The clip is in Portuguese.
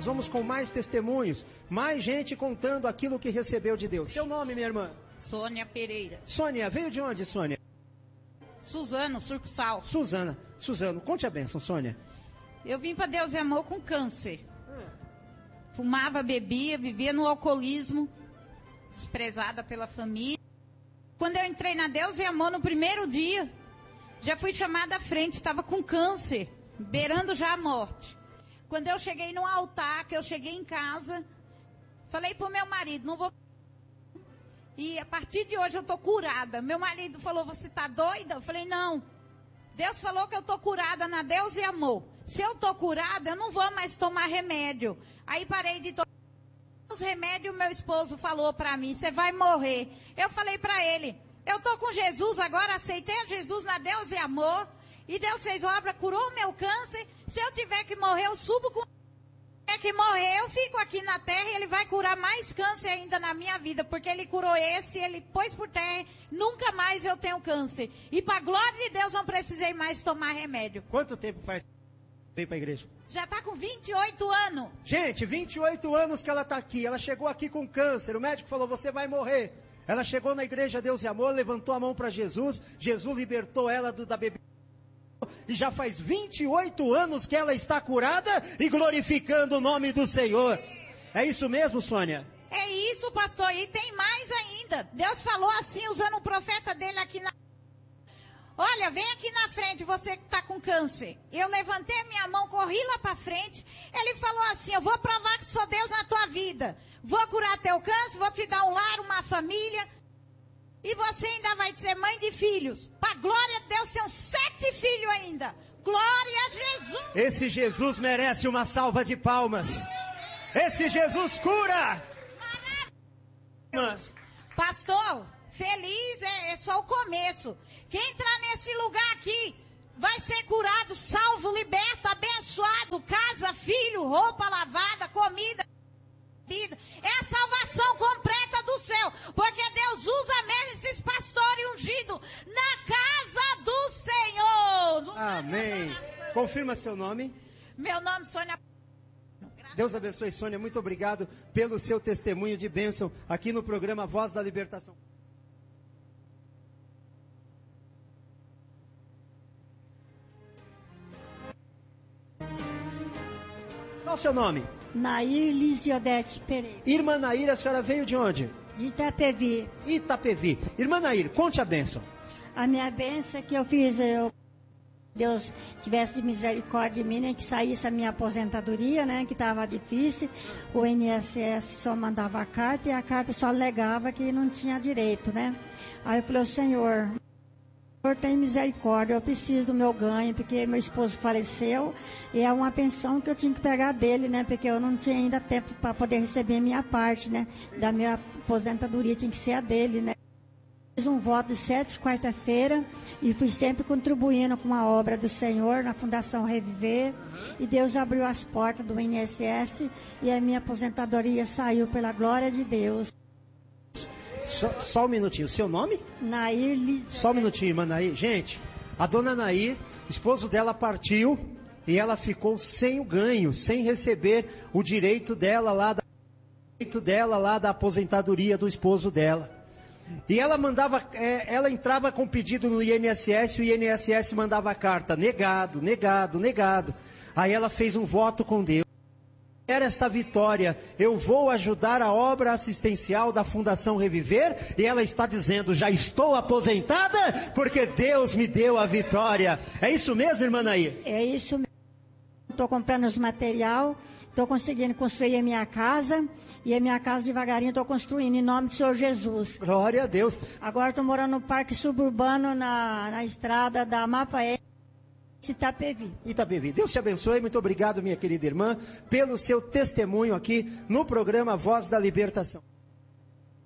vamos com mais testemunhos, mais gente contando aquilo que recebeu de Deus. Seu nome, minha irmã? Sônia Pereira. Sônia, veio de onde, Sônia? Suzano, Surco-Sal. Suzano, conte a bênção, Sônia. Eu vim para Deus e Amor com câncer. Fumava, bebia, vivia no alcoolismo, desprezada pela família. Quando eu entrei na Deus e Amor no primeiro dia, já fui chamada à frente, estava com câncer, beirando já a morte. Quando eu cheguei no altar, que eu cheguei em casa, falei pro meu marido, não vou... E a partir de hoje eu estou curada. Meu marido falou, você está doida? Eu falei, não. Deus falou que eu estou curada na Deus e Amor. Se eu estou curada, eu não vou mais tomar remédio. Aí parei de tomar os remédios. Meu esposo falou para mim, você vai morrer. Eu falei para ele, eu estou com Jesus agora, aceitei a Jesus na Deus e Amor. E Deus fez obra, curou o meu câncer. Se eu tiver que morrer, eu subo com... que morrer, eu fico aqui na terra e ele vai curar mais câncer ainda na minha vida, porque ele curou esse, ele pôs por terra, nunca mais eu tenho câncer. E para glória de Deus não precisei mais tomar remédio. Quanto tempo faz que veio para a igreja? Já está com 28 anos. Gente, 28 anos que ela está aqui, ela chegou aqui com câncer, o médico falou, você vai morrer. Ela chegou na igreja Deus e Amor, levantou a mão para Jesus, Jesus libertou ela da bebida. E já faz 28 anos que ela está curada e glorificando o nome do Senhor. É isso mesmo, Sônia? É isso, pastor. E tem mais ainda. Deus falou assim, usando o profeta dele aqui na... Olha, vem aqui na frente, você que está com câncer. Eu levantei minha mão, corri lá para frente. Ele falou assim, eu vou provar que sou Deus na tua vida. Vou curar teu câncer, vou te dar um lar, uma família... E você ainda vai ser mãe de filhos. Para glória de Deus, tenho 7 filhos ainda. Glória a Jesus. Esse Jesus merece uma salva de palmas. Esse Jesus cura. Maravilha. Pastor, feliz é só o começo. Quem entrar nesse lugar aqui vai ser curado, salvo, liberto, abençoado. Casa, filho, roupa lavada, comida. É a salvação completa do céu, porque Deus usa mesmo esses pastores ungidos na casa do Senhor. Amém. Confirma seu nome. Meu nome é Sônia. Deus abençoe, Sônia, muito obrigado pelo seu testemunho de bênção aqui no programa Voz da Libertação. Qual o seu nome? Nair Lisiodete Pereira. Irmã Nair, a senhora veio de onde? De Itapevi. Itapevi. Irmã Nair, conte a bênção. A minha bênção que eu fiz, Deus tivesse de misericórdia de mim, né, que saísse a minha aposentadoria, né, que estava difícil. O INSS só mandava a carta e a carta só alegava que não tinha direito, né. Aí eu falei, Senhor tem misericórdia, eu preciso do meu ganho, porque meu esposo faleceu e é uma pensão que eu tinha que pegar dele, né, porque eu não tinha ainda tempo para poder receber a minha parte, né, da minha aposentadoria, tinha que ser a dele, né. Fiz um voto de 7 quarta-feira e fui sempre contribuindo com a obra do Senhor na Fundação Reviver, e Deus abriu as portas do INSS e a minha aposentadoria saiu pela glória de Deus. Só um minutinho, seu nome? Nair Liz... Só um minutinho, irmã Nair. Gente, a dona Nair, esposo dela partiu e ela ficou sem o ganho, sem receber o direito dela lá da aposentadoria do esposo dela. E ela ela entrava com pedido no INSS, o INSS mandava a carta, negado. Aí ela fez um voto com Deus. Era esta vitória, eu vou ajudar a obra assistencial da Fundação Reviver, e ela está dizendo, já estou aposentada, porque Deus me deu a vitória. É isso mesmo, irmã Nair? É isso mesmo. Estou comprando os material, estou conseguindo construir a minha casa, e a minha casa devagarinho estou construindo, em nome do Senhor Jesus. Glória a Deus. Agora estou morando no Parque Suburbano, na estrada da Mapaé. Itapevi. Deus te abençoe, muito obrigado, minha querida irmã, pelo seu testemunho aqui no programa Voz da Libertação.